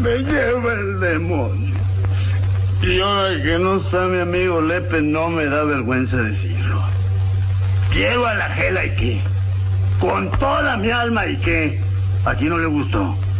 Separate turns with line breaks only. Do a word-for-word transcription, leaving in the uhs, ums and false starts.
Me lleva el demonio. Y ahora que no está mi amigo Lepe, no me da vergüenza decirlo. Quiero a la Gela y qué. Con toda mi alma y qué. ¿A quién no le gustó?